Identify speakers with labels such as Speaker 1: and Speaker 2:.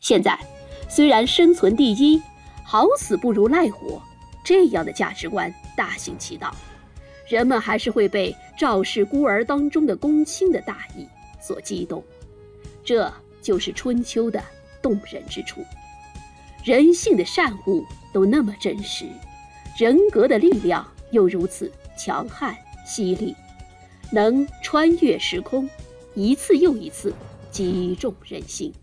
Speaker 1: 现在虽然生存第一，好死不如赖活，这样的价值观大行其道，人们还是会被赵氏孤儿当中的公卿的大义所激动。这就是春秋的动人之处，人性的善恶都那么真实，人格的力量又如此强悍犀利，能穿越时空，一次又一次击中人心。